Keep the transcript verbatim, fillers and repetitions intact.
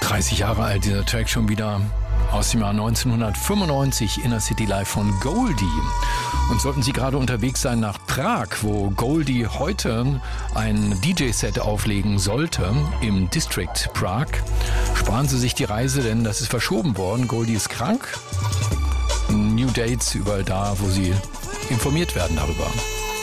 dreißig Jahre alt, dieser Track schon wieder aus dem Jahr neunzehnhundertfünfundneunzig, Inner City Live von Goldie. Und sollten Sie gerade unterwegs sein nach Prag, wo Goldie heute ein D J-Set auflegen sollte, im District Prag, sparen Sie sich die Reise, denn das ist verschoben worden. Goldie ist krank. New Dates überall da, wo Sie informiert werden darüber.